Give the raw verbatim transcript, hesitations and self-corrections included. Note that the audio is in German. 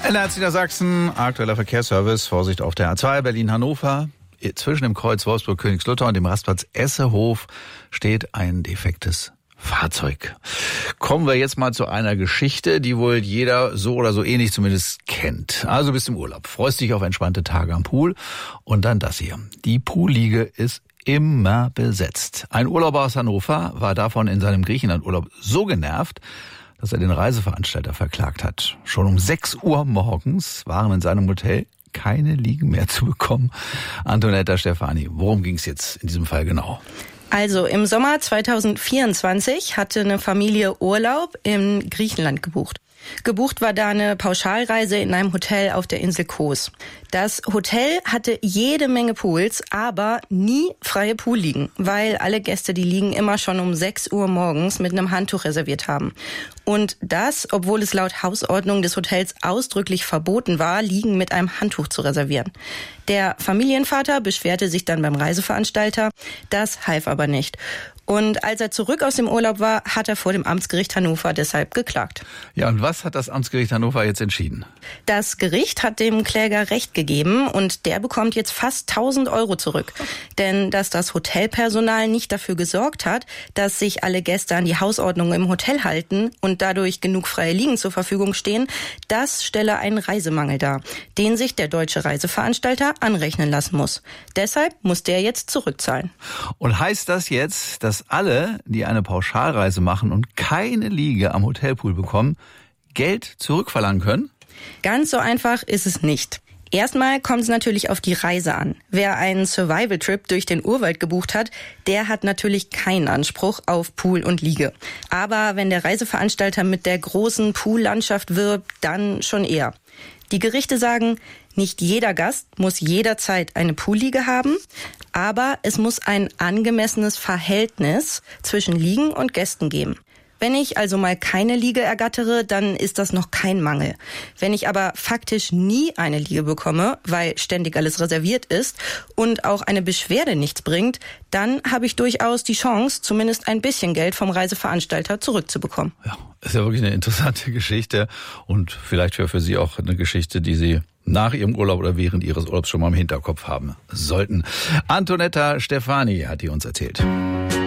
N H Z Niedersachsen, aktueller Verkehrsservice, Vorsicht auf der A zwei Berlin-Hannover. Zwischen dem Kreuz Wolfsburg-Königslutter und dem Rastplatz Essehof steht ein defektes Fahrzeug. Kommen wir jetzt mal zu einer Geschichte, die wohl jeder so oder so ähnlich zumindest kennt. Also bist im Urlaub, freust dich auf entspannte Tage am Pool und dann das hier. Die Poolliege ist immer besetzt. Ein Urlauber aus Hannover war davon in seinem Griechenlandurlaub so genervt, dass er den Reiseveranstalter verklagt hat. Schon um sechs Uhr morgens waren in seinem Hotel keine Liegen mehr zu bekommen. Antonetta Stefani, worum ging es jetzt in diesem Fall genau? Also im Sommer zweitausendvierundzwanzig hatte eine Familie Urlaub in Griechenland gebucht. Gebucht war da eine Pauschalreise in einem Hotel auf der Insel Kos. Das Hotel hatte jede Menge Pools, aber nie freie Poolliegen, weil alle Gäste die Liegen immer schon um sechs Uhr morgens mit einem Handtuch reserviert haben. Und das, obwohl es laut Hausordnung des Hotels ausdrücklich verboten war, Liegen mit einem Handtuch zu reservieren. Der Familienvater beschwerte sich dann beim Reiseveranstalter, das half aber nicht. Und als er zurück aus dem Urlaub war, hat er vor dem Amtsgericht Hannover deshalb geklagt. Ja, und was hat das Amtsgericht Hannover jetzt entschieden? Das Gericht hat dem Kläger Recht gegeben und der bekommt jetzt fast tausend Euro zurück. Denn dass das Hotelpersonal nicht dafür gesorgt hat, dass sich alle Gäste an die Hausordnung im Hotel halten und dadurch genug freie Liegen zur Verfügung stehen, das stelle einen Reisemangel dar, den sich der deutsche Reiseveranstalter anrechnen lassen muss. Deshalb muss der jetzt zurückzahlen. Und heißt das jetzt, dass alle, die eine Pauschalreise machen und keine Liege am Hotelpool bekommen, Geld zurückverlangen können? Ganz so einfach ist es nicht. Erstmal kommt es natürlich auf die Reise an. Wer einen Survival-Trip durch den Urwald gebucht hat, der hat natürlich keinen Anspruch auf Pool und Liege. Aber wenn der Reiseveranstalter mit der großen Poollandschaft wirbt, dann schon eher. Die Gerichte sagen, nicht jeder Gast muss jederzeit eine Poolliege haben, aber es muss ein angemessenes Verhältnis zwischen Liegen und Gästen geben. Wenn ich also mal keine Liege ergattere, dann ist das noch kein Mangel. Wenn ich aber faktisch nie eine Liege bekomme, weil ständig alles reserviert ist und auch eine Beschwerde nichts bringt, dann habe ich durchaus die Chance, zumindest ein bisschen Geld vom Reiseveranstalter zurückzubekommen. Ja, ist ja wirklich eine interessante Geschichte und vielleicht für, für Sie auch eine Geschichte, die Sie nach Ihrem Urlaub oder während Ihres Urlaubs schon mal im Hinterkopf haben sollten. Antonetta Stefani hat die uns erzählt.